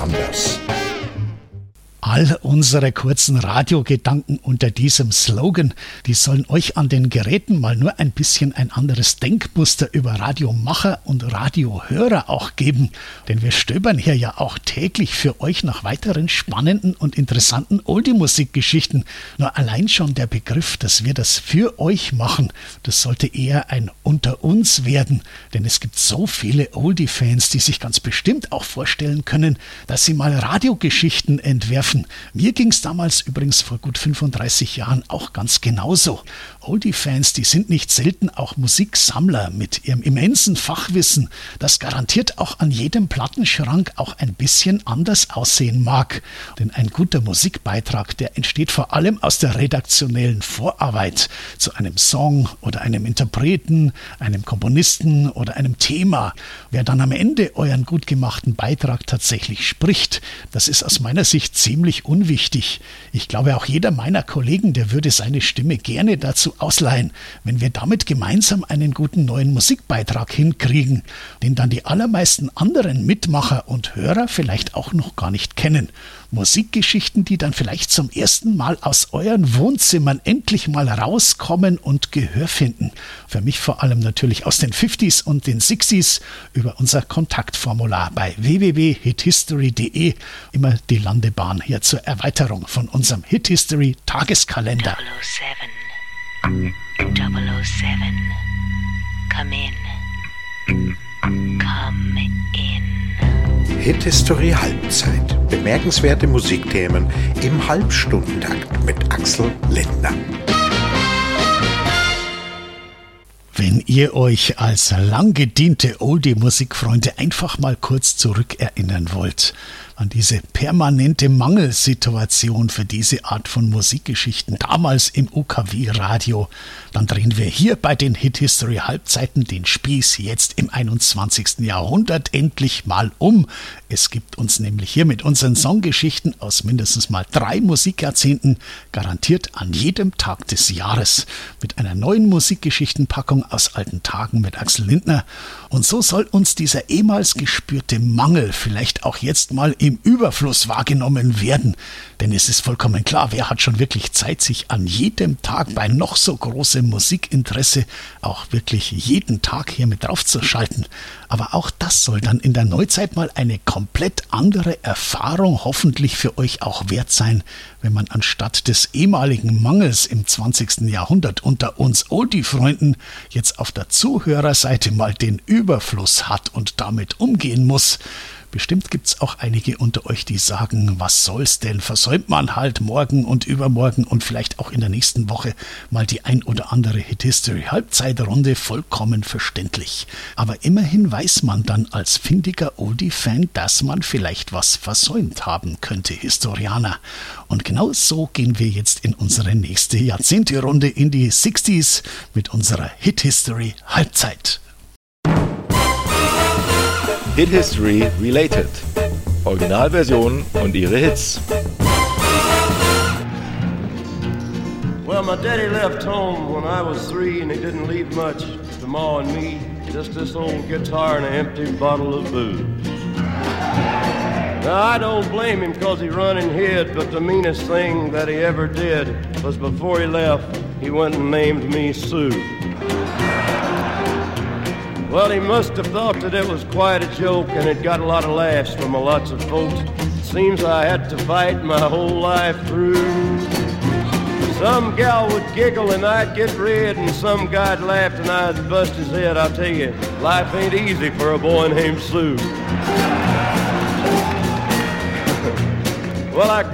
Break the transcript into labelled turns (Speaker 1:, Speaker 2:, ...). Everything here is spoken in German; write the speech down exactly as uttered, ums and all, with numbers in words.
Speaker 1: anders.
Speaker 2: All unsere kurzen Radiogedanken unter diesem Slogan, die sollen euch an den Geräten mal nur ein bisschen ein anderes Denkmuster über Radiomacher und Radiohörer auch geben. Denn wir stöbern hier ja auch täglich für euch nach weiteren spannenden und interessanten Oldie-Musikgeschichten. Nur allein schon der Begriff, dass wir das für euch machen, das sollte eher ein Unter uns werden. Denn es gibt so viele Oldie-Fans, die sich ganz bestimmt auch vorstellen können, dass sie mal Radiogeschichten entwerfen. Mir ging es damals übrigens vor gut fünfunddreißig Jahren auch ganz genauso. Oldie-Fans, die sind nicht selten auch Musiksammler mit ihrem immensen Fachwissen, das garantiert auch an jedem Plattenschrank auch ein bisschen anders aussehen mag. Denn ein guter Musikbeitrag, der entsteht vor allem aus der redaktionellen Vorarbeit zu einem Song oder einem Interpreten, einem Komponisten oder einem Thema. Wer dann am Ende euren gut gemachten Beitrag tatsächlich spricht, das ist aus meiner Sicht ziemlich unwichtig. Ich glaube, auch jeder meiner Kollegen, der würde seine Stimme gerne dazu ausleihen, wenn wir damit gemeinsam einen guten neuen Musikbeitrag hinkriegen, den dann die allermeisten anderen Mitmacher und Hörer vielleicht auch noch gar nicht kennen. Musikgeschichten, die dann vielleicht zum ersten Mal aus euren Wohnzimmern endlich mal rauskommen und Gehör finden. Für mich vor allem natürlich aus den fünfziger und den sechziger über unser Kontaktformular bei w w w punkt hithistory punkt d e. Immer die Landebahn hier zur Erweiterung von unserem Hit History Tageskalender.
Speaker 3: double oh seven, double oh seven, come in, come in.
Speaker 1: Hit History Halbzeit. Bemerkenswerte Musikthemen im Halbstundentakt mit Axel Lindner.
Speaker 2: Wenn ihr euch als lang gediente Oldie-Musikfreunde einfach mal kurz zurückerinnern wollt an diese permanente Mangelsituation für diese Art von Musikgeschichten damals im U K W-Radio, dann drehen wir hier bei den Hit History Halbzeiten den Spieß jetzt im einundzwanzigsten Jahrhundert endlich mal um. Es gibt uns nämlich hier mit unseren Songgeschichten aus mindestens mal drei Musikjahrzehnten garantiert an jedem Tag des Jahres mit einer neuen Musikgeschichtenpackung aus alten Tagen mit Axel Lindner. Und so soll uns dieser ehemals gespürte Mangel vielleicht auch jetzt mal im Überfluss wahrgenommen werden. Denn es ist vollkommen klar, wer hat schon wirklich Zeit, sich an jedem Tag bei noch so großem Musikinteresse auch wirklich jeden Tag hier mit draufzuschalten. Aber auch das soll dann in der Neuzeit mal eine komplett andere Erfahrung hoffentlich für euch auch wert sein, wenn man anstatt des ehemaligen Mangels im zwanzigsten Jahrhundert unter uns Oldie-Freunden jetzt auf der Zuhörerseite mal den Überfluss hat und damit umgehen muss. Bestimmt gibt's auch einige unter euch, die sagen, was soll's denn, versäumt man halt morgen und übermorgen und vielleicht auch in der nächsten Woche mal die ein oder andere Hit-History-Halbzeitrunde, vollkommen verständlich. Aber immerhin weiß man dann als findiger Oldie-Fan, dass man vielleicht was versäumt haben könnte, Historianer. Und genau so gehen wir jetzt in unsere nächste Jahrzehnte-Runde in die sechziger mit unserer Hit-History-Halbzeit.
Speaker 4: Hit History Related. Originalversion und ihre Hits.
Speaker 5: Well, my daddy left home when I was three, and he didn't leave much to Ma and me. Just this old guitar and an empty bottle of booze. Now, I don't blame him cause he run and hid, but the meanest thing that he ever did was before he left, he went and named me Sue. Well, he must have thought that it was quite a joke, and it got a lot of laughs from lots of folks. Seems I had to fight my whole life through. Some gal would giggle and I'd get red, and some guy'd laugh and I'd bust his head. I'll tell you, life ain't easy for a boy named Sue. Well, I